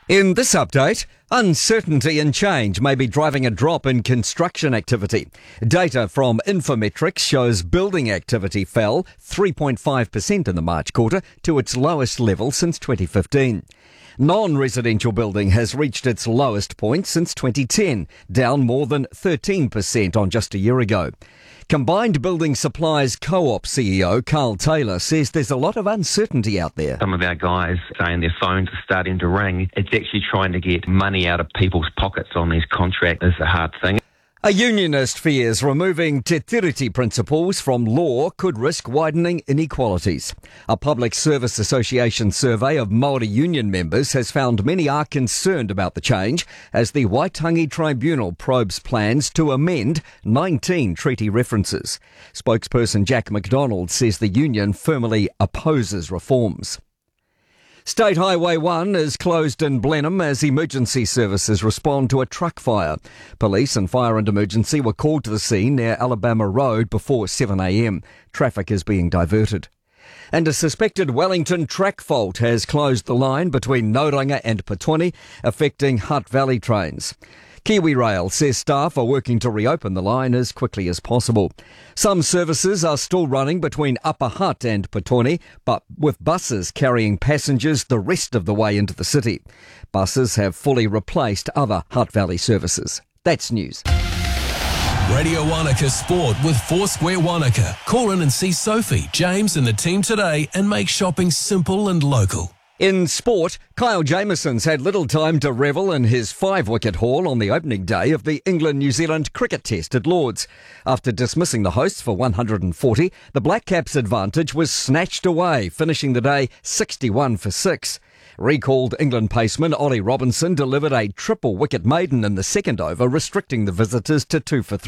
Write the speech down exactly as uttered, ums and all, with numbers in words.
In this update, uncertainty and change may be driving a drop in construction activity. Data from Infometrics shows building activity fell three point five percent in the March quarter to its lowest level since twenty fifteen. Non-residential building has reached its lowest point since twenty ten, down more than thirteen percent on just a year ago. Combined Building Supplies Co-op C E O Carl Taylor says there's a lot of uncertainty out there. Some of our guys saying their phones are starting to ring. It's actually trying to get money out of people's pockets on these contracts is the hard thing. A unionist fears removing Te Tiriti principles from law could risk widening inequalities. A Public Service Association survey of Māori union members has found many are concerned about the change as the Waitangi Tribunal probes plans to amend nineteen treaty references. Spokesperson Jack McDonald says the union firmly opposes reforms. State Highway one is closed in Blenheim as emergency services respond to a truck fire. Police and fire and emergency were called to the scene near Alabama Road before seven a m. Traffic is being diverted. And a suspected Wellington track fault has closed the line between Nauranga and Petone, affecting Hutt Valley trains. KiwiRail says staff are working to reopen the line as quickly as possible. Some services are still running between Upper Hutt and Petone, but with buses carrying passengers the rest of the way into the city. Buses have fully replaced other Hutt Valley services. That's news. Radio Wanaka Sport with Foursquare Wanaka. Call in and see Sophie, James and the team today and make shopping simple and local. In sport, Kyle Jamieson's had little time to revel in his five-wicket haul on the opening day of the England-New Zealand cricket test at Lords. After dismissing the hosts for one hundred forty, the Black Caps' advantage was snatched away, finishing the day sixty-one for six. Recalled England paceman Ollie Robinson delivered a triple-wicket maiden in the second over, restricting the visitors to two for three.